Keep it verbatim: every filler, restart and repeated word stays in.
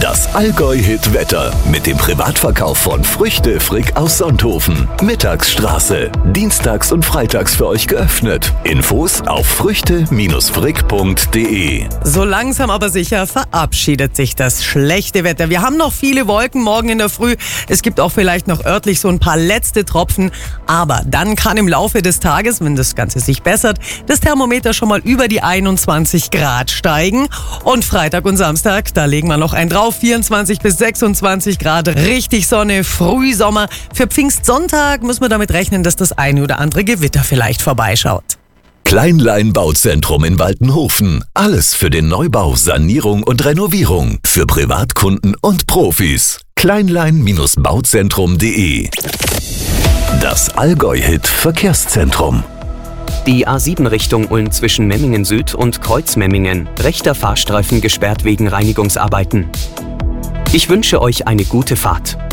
Das Allgäu-Hit-Wetter mit dem Privatverkauf von Früchte Frick aus Sonthofen. Mittagsstraße. Dienstags und freitags für euch geöffnet. Infos auf früchte frick punkt de. So langsam aber sicher verabschiedet sich das schlechte Wetter. Wir haben noch viele Wolken morgen in der Früh. Es gibt auch vielleicht noch örtlich so ein paar letzte Tropfen. Aber dann kann im Laufe des Tages, wenn das Ganze sich bessert, das Thermometer schon mal über die einundzwanzig Grad steigen. Und Freitag und Samstag, da legen wir noch einen drauf. vierundzwanzig bis sechsundzwanzig Grad, richtig Sonne, Frühsommer. Für Pfingstsonntag müssen wir damit rechnen, dass das eine oder andere Gewitter vielleicht vorbeischaut. Kleinlein Bauzentrum in Waltenhofen. Alles für den Neubau, Sanierung und Renovierung. Für Privatkunden und Profis. kleinlein bauzentrum punkt de. Das Allgäu-Hit Verkehrszentrum. Die A sieben Richtung Ulm zwischen Memmingen Süd und Kreuzmemmingen. Rechter Fahrstreifen gesperrt wegen Reinigungsarbeiten. Ich wünsche euch eine gute Fahrt.